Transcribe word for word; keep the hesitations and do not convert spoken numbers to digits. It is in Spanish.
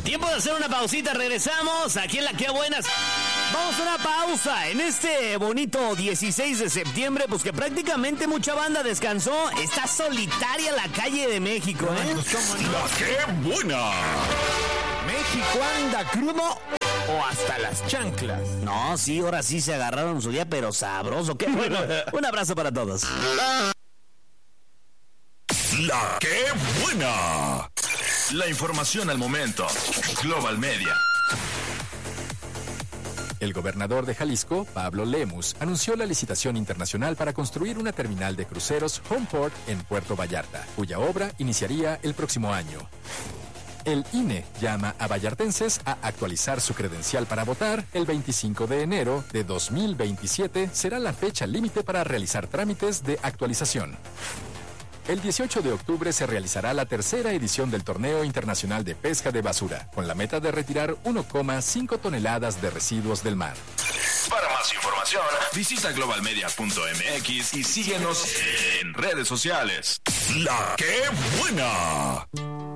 Tiempo de hacer una pausita, regresamos aquí en La Qué Buenas. Vamos a una pausa en este bonito dieciséis de septiembre, pues que prácticamente mucha banda descansó. Está solitaria la calle de México, ¿eh? La Qué Buena. México anda crudo o hasta las chanclas. No, sí, ahora sí se agarraron su día, pero sabroso. Qué bueno. Un abrazo para todos. La Qué Buena. La información al momento. Global Media. El gobernador de Jalisco, Pablo Lemus, anunció la licitación internacional para construir una terminal de cruceros Homeport en Puerto Vallarta, cuya obra iniciaría el próximo año. El I N E llama a vallartenses a actualizar su credencial para votar. El veinticinco de enero de dos mil veintisiete será la fecha límite para realizar trámites de actualización. El dieciocho de octubre se realizará la tercera edición del Torneo Internacional de Pesca de Basura, con la meta de retirar uno coma cinco toneladas de residuos del mar. Para más información, visita global media punto m x y síguenos en redes sociales. La Qué Buena.